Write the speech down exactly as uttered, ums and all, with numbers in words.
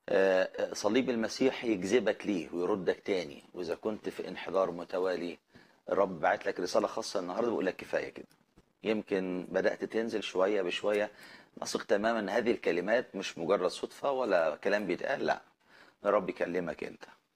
آه، صليب المسيح يجذبك ليه ويردك تاني، واذا كنت في انحدار متوالي الرب بعت لك رساله خاصه النهارده بيقول لك كفايه كده. يمكن بدات تنزل شويه بشويه. اثق تماما ان هذه الكلمات مش مجرد صدفه ولا كلام بيتقال، لا، الرب يكلمك انت.